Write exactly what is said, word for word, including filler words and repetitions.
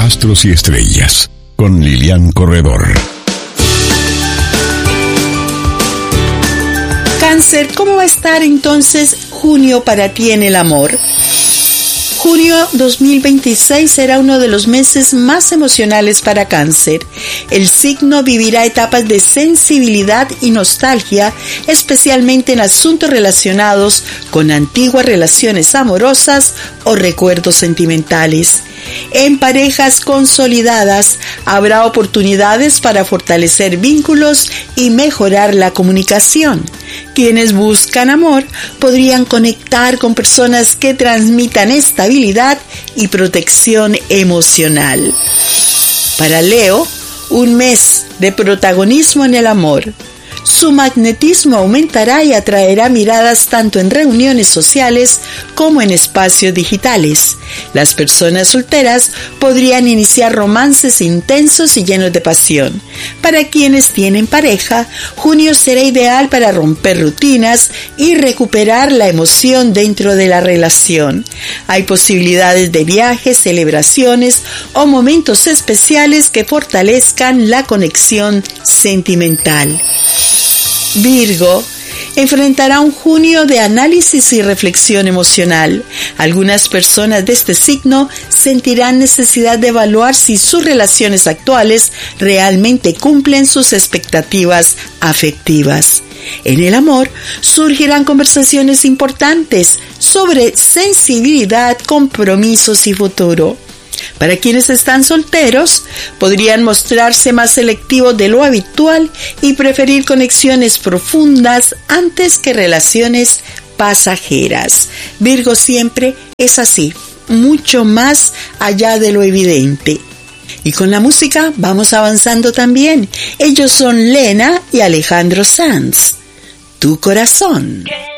Astros y Estrellas, con Lilian Corredor. Cáncer, ¿cómo va a estar entonces junio para ti en el amor? Junio dos mil veintiséis será uno de los meses más emocionales para Cáncer. El signo vivirá etapas de sensibilidad y nostalgia, especialmente en asuntos relacionados con antiguas relaciones amorosas o recuerdos sentimentales. En parejas consolidadas habrá oportunidades para fortalecer vínculos y mejorar la comunicación. Quienes buscan amor podrían conectar con personas que transmitan estabilidad y protección emocional. Para Leo, un mes de protagonismo en el amor. Su magnetismo aumentará y atraerá miradas tanto en reuniones sociales como en espacios digitales. Las personas solteras podrían iniciar romances intensos y llenos de pasión. Para quienes tienen pareja, junio será ideal para romper rutinas y recuperar la emoción dentro de la relación. Hay posibilidades de viajes, celebraciones o momentos especiales que fortalezcan la conexión sentimental. Virgo enfrentará un junio de análisis y reflexión emocional. Algunas personas de este signo sentirán necesidad de evaluar si sus relaciones actuales realmente cumplen sus expectativas afectivas. En el amor surgirán conversaciones importantes sobre sensibilidad, compromisos y futuro. Para quienes están solteros, podrían mostrarse más selectivos de lo habitual y preferir conexiones profundas antes que relaciones pasajeras. Virgo siempre es así, mucho más allá de lo evidente. Y con la música vamos avanzando también. Ellos son Lena y Alejandro Sanz. Tu corazón.